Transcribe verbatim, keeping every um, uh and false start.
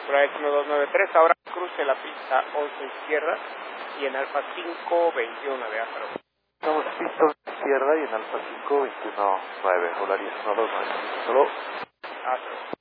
Bright uno dos nueve tres, ahora cruce la pista once izquierda y en Alfa cinco veintiuno de Afro. Estamos pista izquierda y en Alfa cinco veintiuno nueve, Volaris uno dos nueve. Solo. Astro.